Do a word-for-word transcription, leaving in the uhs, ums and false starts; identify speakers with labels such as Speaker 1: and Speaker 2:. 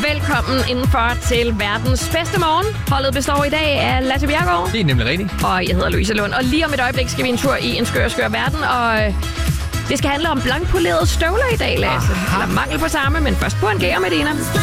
Speaker 1: velkommen indenfor til verdens bedste morgen. Holdet består i dag af Lasse Bjerregaard.
Speaker 2: Det er nemlig rigtigt.
Speaker 1: Og jeg hedder Louise Lund. Og lige om et øjeblik skal vi en tur i en skør, skør verden. Og øh, det skal handle om blankpolerede støvler i dag, Lasse. Aha. Eller mangel på samme, men først på en gær, Medina.